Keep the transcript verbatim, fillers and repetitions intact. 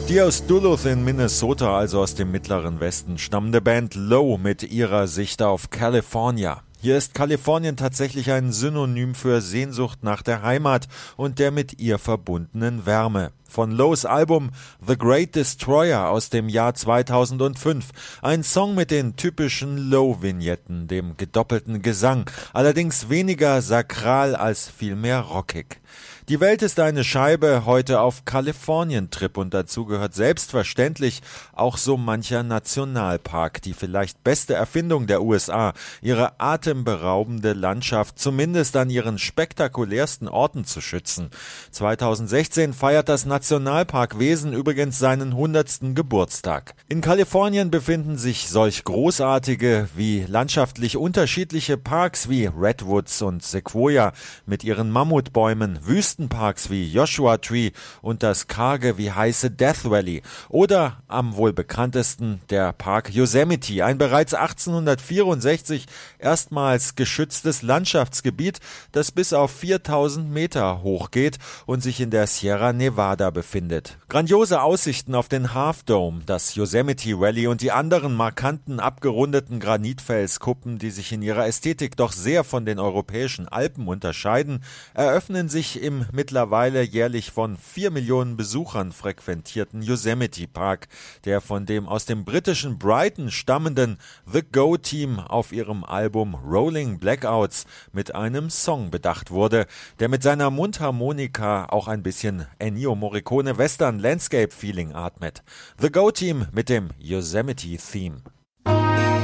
Die aus Duluth in Minnesota, also aus dem mittleren Westen, stammende Band Low mit ihrer Sicht auf California. Hier ist Kalifornien tatsächlich ein Synonym für Sehnsucht nach der Heimat und der mit ihr verbundenen Wärme. Von Lows Album The Great Destroyer aus dem Jahr zweitausendfünf. Ein Song mit den typischen Low-Vignetten, dem gedoppelten Gesang, allerdings weniger sakral als vielmehr rockig. Die Welt ist eine Scheibe, heute auf Kalifornien-Trip und dazu gehört selbstverständlich auch so mancher Nationalpark, die vielleicht beste Erfindung der U S A, ihre atemberaubende Landschaft zumindest an ihren spektakulärsten Orten zu schützen. zweitausendsechzehn feiert das Nationalparkwesen übrigens seinen hundertsten Geburtstag. In Kalifornien befinden sich solch großartige wie landschaftlich unterschiedliche Parks wie Redwoods und Sequoia mit ihren Mammutbäumen, Wüsten Parks wie Joshua Tree und das karge wie heiße Death Valley oder am wohl bekanntesten der Park Yosemite, ein bereits achtzehnhundertvierundsechzig erstmals geschütztes Landschaftsgebiet, das bis auf viertausend Meter hoch geht und sich in der Sierra Nevada befindet. Grandiose Aussichten auf den Half Dome, das Yosemite Valley und die anderen markanten abgerundeten Granitfelskuppen, die sich in ihrer Ästhetik doch sehr von den europäischen Alpen unterscheiden, eröffnen sich im mittlerweile jährlich von vier Millionen Besuchern frequentierten Yosemite Park, der von dem aus dem britischen Brighton stammenden The Go Team auf ihrem Album Rolling Blackouts mit einem Song bedacht wurde, der mit seiner Mundharmonika auch ein bisschen Ennio Morricone Western Landscape Feeling atmet. The Go Team mit dem Yosemite Theme.